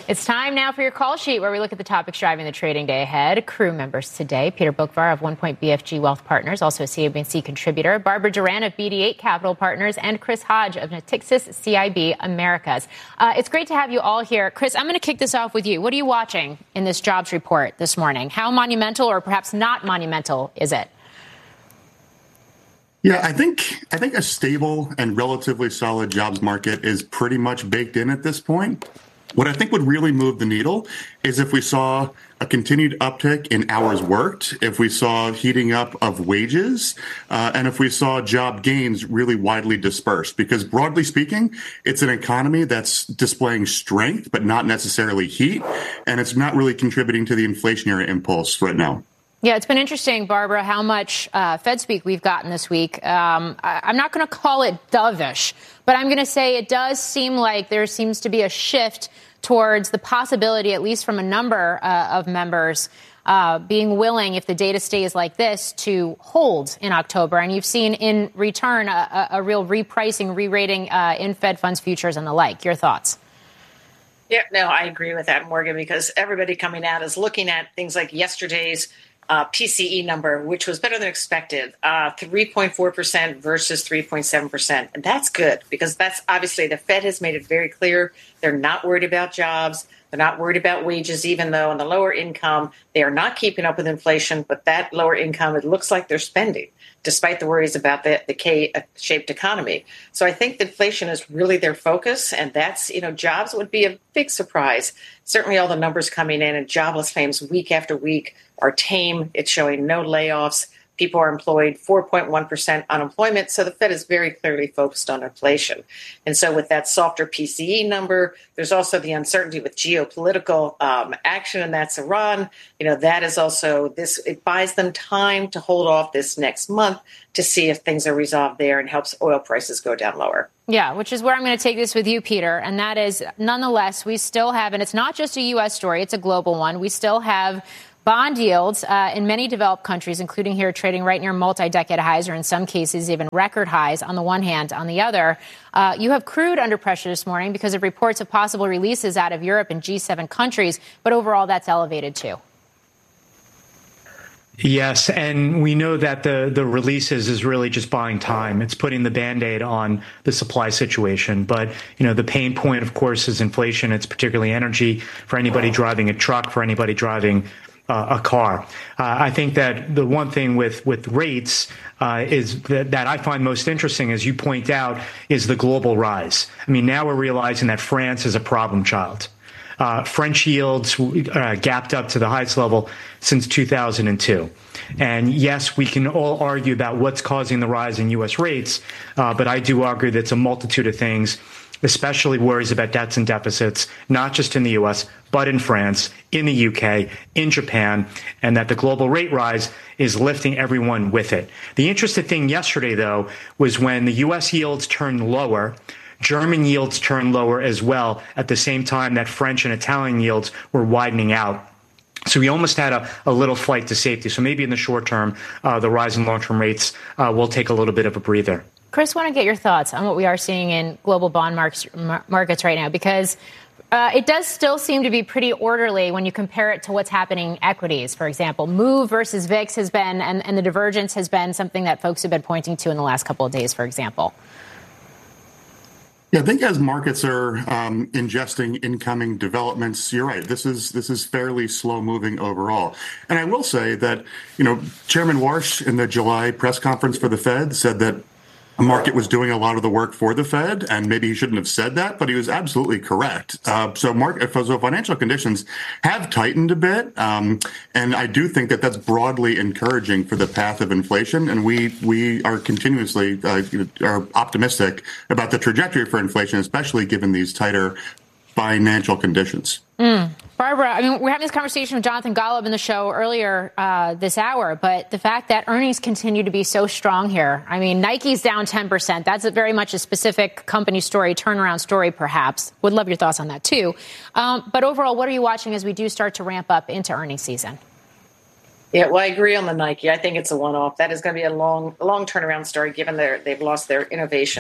It's time now for your call sheet, where we look at the topics driving the trading day ahead. Crew members today: Peter Boockvar of 1 Point BFG Wealth Partners, also a CNBC contributor; Barbara Duran of BD8 Capital Partners; and Chris Hodge of Natixis CIB Americas. It's great to have you all here. Chris, I'm going to kick this off with you. What are you watching in this jobs report this morning? How monumental, or perhaps not monumental, is it? Yeah, I think a stable and relatively solid jobs market is pretty much baked in at this point. What I think would really move the needle is if we saw a continued uptick in hours worked, if we saw heating up of wages, and if we saw job gains really widely dispersed. Because broadly speaking, it's an economy that's displaying strength, but not necessarily heat, and it's not really contributing to the inflationary impulse right now. Yeah, it's been interesting, Barbara, how much Fed speak we've gotten this week. I'm not going to call it dovish, but I'm going to say it does seem like there seems to be a shift towards the possibility, at least from a number of members, being willing, if the data stays like this, to hold in October. And you've seen in return a real repricing, re-rating in Fed funds futures and the like. Your thoughts? Yeah, no, I agree with that, Morgan, because everybody coming out is looking at things like yesterday's PCE number, which was better than expected, 3.4% versus 3.7%. And that's good, because that's obviously the Fed has made it very clear they're not worried about jobs. They're not worried about wages, even though on the lower income, they are not keeping up with inflation. But that lower income, it looks like they're spending, despite the worries about the K-shaped economy. So I think inflation is really their focus. And that's, jobs would be a big surprise. Certainly all the numbers coming in and jobless claims week after week are tame. It's showing no layoffs. People are employed, 4.1% unemployment. So the Fed is very clearly focused on inflation. And so with that softer PCE number, there's also the uncertainty with geopolitical action, and that's Iran. That is also this. It buys them time to hold off this next month to see if things are resolved there, and helps oil prices go down lower. Yeah, which is where I'm going to take this with you, Peter. And that is, nonetheless, we still have, and it's not just a U.S. story, it's a global one. We still have bond yields in many developed countries, including here, trading right near multi-decade highs, or in some cases even record highs on the one hand. On the other, you have crude under pressure this morning because of reports of possible releases out of Europe and G7 countries. But overall, that's elevated too. Yes, and we know that the releases is really just buying time. It's putting the Band-Aid on the supply situation. But, the pain point, of course, is inflation. It's particularly energy for anybody driving a truck, for anybody driving a car. I think that the one thing with rates is that I find most interesting, as you point out, is the global rise. I mean, now we're realizing that France is a problem child. French yields gapped up to the highest level since 2002. And yes, we can all argue about what's causing the rise in U.S. rates, but I do argue that it's a multitude of things, especially worries about debts and deficits, not just in the U.S., but in France, in the UK, in Japan, and that the global rate rise is lifting everyone with it. The interesting thing yesterday, though, was when the U.S. yields turned lower, German yields turned lower as well, at the same time that French and Italian yields were widening out. So we almost had a little flight to safety. So maybe in the short term, the rise in long-term rates will take a little bit of a breather. Chris, I want to get your thoughts on what we are seeing in global bond markets right now, because it does still seem to be pretty orderly when you compare it to what's happening in equities. For example, Move versus VIX has been, and the divergence has been something that folks have been pointing to in the last couple of days, for example. Yeah, I think as markets are ingesting incoming developments, you're right. This is fairly slow moving overall. And I will say that, Chairman Warsh in the July press conference for the Fed said that the market was doing a lot of the work for the Fed, and maybe he shouldn't have said that, but he was absolutely correct. So financial conditions have tightened a bit, and I do think that that's broadly encouraging for the path of inflation. And we are continuously are optimistic about the trajectory for inflation, especially given these tighter financial conditions. Barbara, we're having this conversation with Jonathan Golub in the show earlier this hour, but the fact that earnings continue to be so strong here. Nike's down 10%. That's very much a specific company story, turnaround story, perhaps. Would love your thoughts on that, too. But overall, what are you watching as we do start to ramp up into earnings season? Yeah, well, I agree on the Nike. I think it's a one-off. That is going to be a long turnaround story, given they've lost their innovation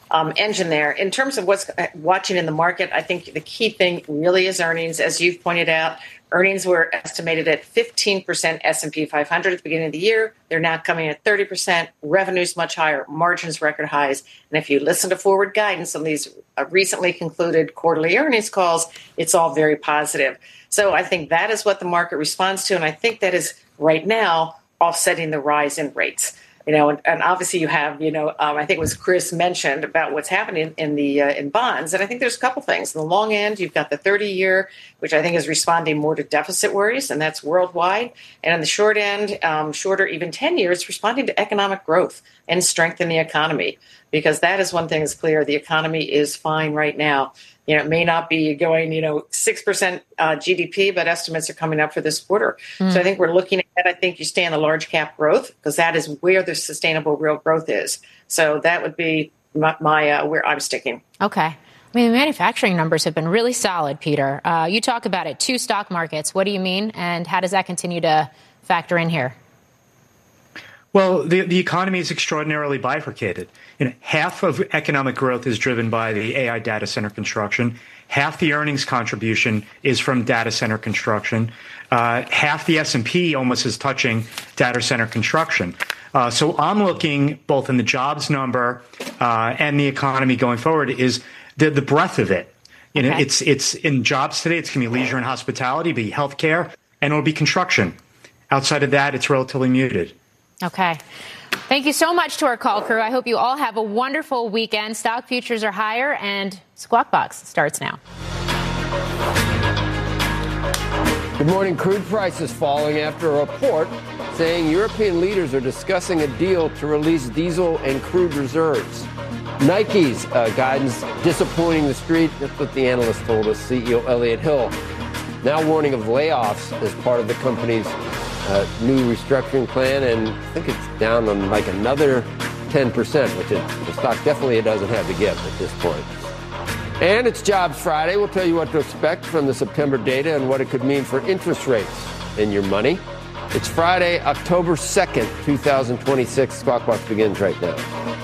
engine there. In terms of what's watching in the market, I think the key thing really is earnings. As you've pointed out, earnings were estimated at 15% S&P 500 at the beginning of the year. They're now coming at 30%. Revenues much higher, margins record highs. And if you listen to forward guidance on these recently concluded quarterly earnings calls, it's all very positive. So I think that is what the market responds to. And I think that is right now offsetting the rise in rates. And obviously you have, I think it was Chris mentioned about what's happening in bonds. And I think there's a couple things. In the long end, you've got the 30-year, which I think is responding more to deficit worries, and that's worldwide. And on the short end, shorter, even 10 years, responding to economic growth and strength in the economy, because that is one thing that's clear. The economy is fine right now. It may not be going, 6% GDP, but estimates are coming up for this quarter. So I think we're looking at, I think you stay in the large cap growth because that is where the sustainable real growth is. So that would be my where I'm sticking. Okay. I mean, the manufacturing numbers have been really solid, Peter. You talk about it, 2 stock markets. What do you mean? And how does that continue to factor in here? Well, the economy is extraordinarily bifurcated. Half of economic growth is driven by the AI data center construction. Half the earnings contribution is from data center construction. Half the S&P almost is touching data center construction. So I'm looking both in the jobs number and the economy going forward is the breadth of it. Okay. It's in jobs today. It's going to be leisure and hospitality, be healthcare, and it'll be construction. Outside of that, it's relatively muted. Okay. Thank you so much to our call crew. I hope you all have a wonderful weekend. Stock futures are higher, and Squawk Box starts now. Good morning. Crude prices falling after a report saying European leaders are discussing a deal to release diesel and crude reserves. Nike's guidance disappointing the street. That's what the analyst told us, CEO Elliott Hill. Now warning of layoffs as part of the company's new restructuring plan, and I think it's down on like another 10%, which the stock definitely doesn't have to give at this point. And it's Jobs Friday. We'll tell you what to expect from the September data and what it could mean for interest rates in your money. It's Friday, October 2nd, 2026. Squawk Box begins right now.